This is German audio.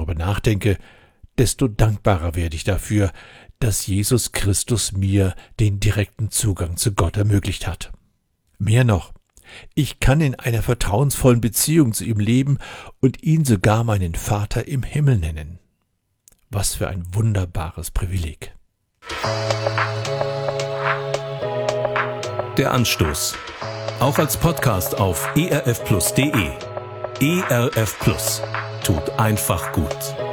darüber nachdenke, desto dankbarer werde ich dafür, dass Jesus Christus mir den direkten Zugang zu Gott ermöglicht hat. Mehr noch, ich kann in einer vertrauensvollen Beziehung zu ihm leben und ihn sogar meinen Vater im Himmel nennen. Was für ein wunderbares Privileg. Der Anstoß. Auch als Podcast auf erfplus.de. ERF Plus. Tut einfach gut.